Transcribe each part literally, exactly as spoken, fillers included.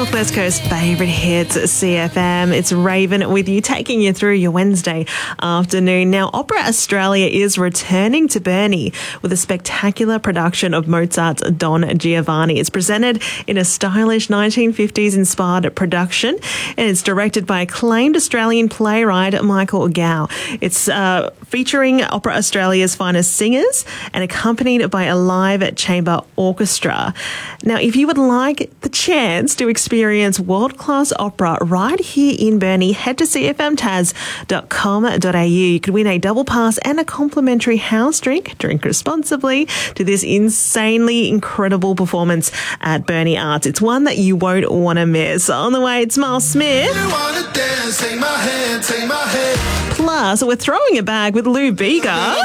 Northwest Coast favourite hits, C F M. It's Raven with you, taking you through your Wednesday afternoon. Now, Opera Australia is returning to Burnie with a spectacular production of Mozart's Don Giovanni. It's presented in a stylish nineteen fifties inspired production, and it's directed by acclaimed Australian playwright Michael Gow. It's uh, featuring Opera Australia's finest singers and accompanied by a live chamber orchestra. Now, if you would like the chance to experience world-class opera right here in Burnie, head to c f m taz dot com dot a u. You could win a double pass and a complimentary house drink, drink responsibly, to this insanely incredible performance at Burnie Arts. It's one that you won't want to miss. On the way, it's Miles Smith. Dance, take my hand, take my hand. Plus, we're throwing it back with Lou Bega.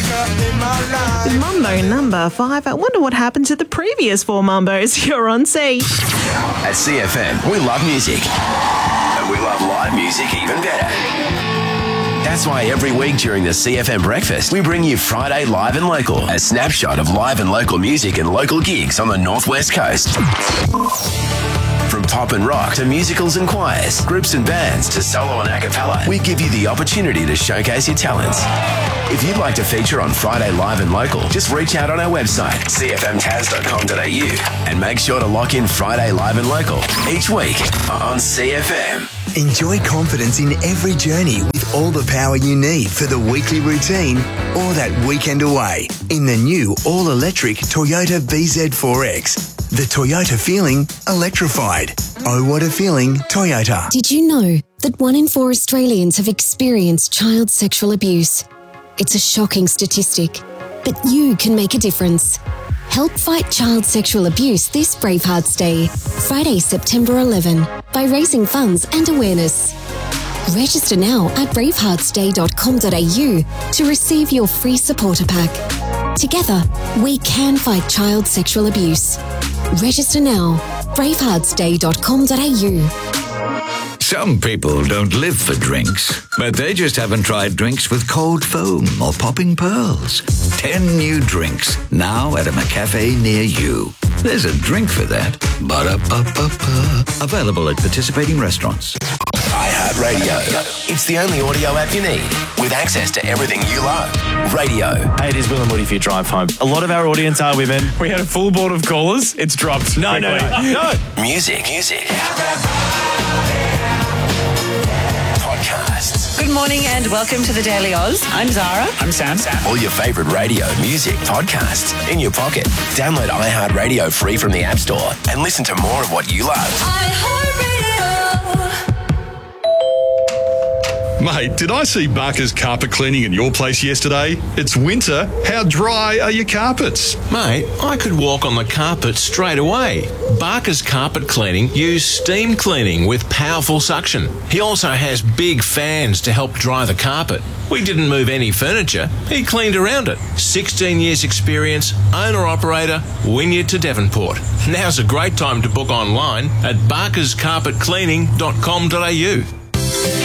Mambo number five. I wonder what happened to the previous four Mambos. You're on C. At C F M, we love music. And we love live music even better. That's why every week during the C F M breakfast, we bring you Friday Live and Local, a snapshot of live and local music and local gigs on the Northwest Coast. From pop and rock to musicals and choirs, groups and bands to solo and a cappella, we give you the opportunity to showcase your talents. If you'd like to feature on Friday Live and Local, just reach out on our website, c f m taz dot com dot a u, and make sure to lock in Friday Live and Local each week on C F M. Enjoy confidence in every journey with all the power you need for the weekly routine or that weekend away in the new all-electric Toyota B Z four X. The Toyota feeling electrified. Oh, what a feeling, Toyota. Did you know that one in four Australians have experienced child sexual abuse? It's a shocking statistic, but you can make a difference. Help fight child sexual abuse this Bravehearts Day, Friday, September eleventh, by raising funds and awareness. Register now at bravehearts day dot com dot a u to receive your free supporter pack. Together, we can fight child sexual abuse. Register now, bravehearts day dot com dot a u. Some people don't live for drinks, but they just haven't tried drinks with cold foam or popping pearls. Ten new drinks, now at a McCafe near you. There's a drink for that. Ba-da-ba-ba-ba. Available at participating restaurants. iHeartRadio. It's the only audio app you need, with access to everything you love. Radio. Hey, it is Will and Woody for your drive home. A lot of our audience are women. We had a full board of callers. It's dropped. No, no, no, no. Music. Music. Podcasts. Good morning and welcome to the Daily Oz. I'm Zara. I'm Sam. Sam. All your favourite radio, music, podcasts in your pocket. Download iHeartRadio free from the App Store and listen to more of what you love. iHeartRadio. Mate, did I see Barker's carpet cleaning in your place yesterday? It's winter. How dry are your carpets? Mate, I could walk on the carpet straight away. Barker's Carpet Cleaning use steam cleaning with powerful suction. He also has big fans to help dry the carpet. We didn't move any furniture. He cleaned around it. sixteen years experience, owner-operator, Wynyard to Devonport. Now's a great time to book online at barkers carpet cleaning dot com dot a u.